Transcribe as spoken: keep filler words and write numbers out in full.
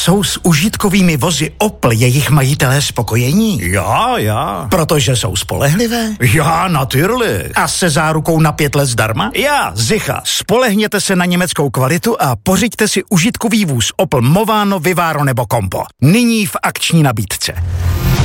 Jsou s užitkovými vozy Opel jejich majitelé spokojení? Já, já. Protože jsou spolehlivé? Já, natürlich. A se zárukou na pět let zdarma? Já, sicher. Spolehněte se na německou kvalitu a pořiďte si užitkový vůz Opel Movano, Vivaro nebo Compo. Nyní v akční nabídce.